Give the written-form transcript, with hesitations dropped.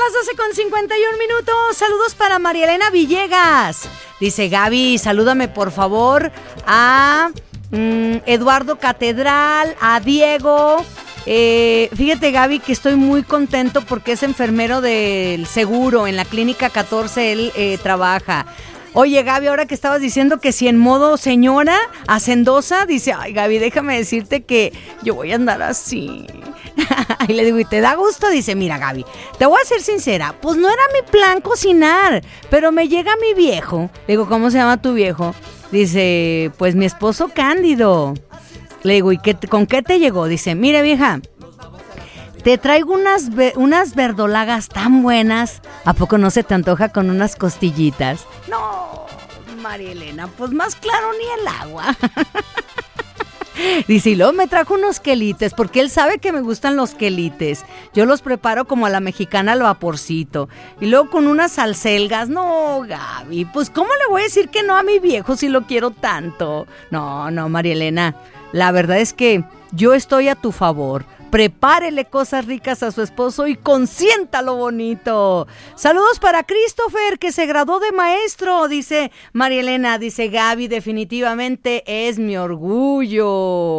las 12:51. Saludos para María Elena Villegas. Dice: Gaby, salúdame por favor a Eduardo Catedral, a Diego. Fíjate, Gaby, que estoy muy contento porque es enfermero del seguro. En la clínica 14 él trabaja. Oye, Gaby, ahora que estabas diciendo que si en modo señora hacendosa, dice: ay, Gaby, déjame decirte que yo voy a andar así. Y le digo: ¿y te da gusto? Dice: mira, Gaby, te voy a ser sincera, pues no era mi plan cocinar, pero me llega mi viejo. Le digo: ¿cómo se llama tu viejo? Dice: pues mi esposo Cándido. Le digo: ¿y con qué te llegó? Dice: mire, vieja, te traigo unas verdolagas tan buenas. ¿A poco no se te antoja con unas costillitas? No, María Elena, pues más claro ni el agua. Dice: y luego me trajo unos quelites, porque él sabe que me gustan los quelites. Yo los preparo como a la mexicana al vaporcito. Y luego con unas salselgas. No, Gaby, pues ¿cómo le voy a decir que no a mi viejo si lo quiero tanto? No, María Elena, la verdad es que yo estoy a tu favor. Prepárele cosas ricas a su esposo y consiéntalo bonito. Saludos para Christopher, que se graduó de maestro, dice María Elena. Dice: Gaby, definitivamente es mi orgullo.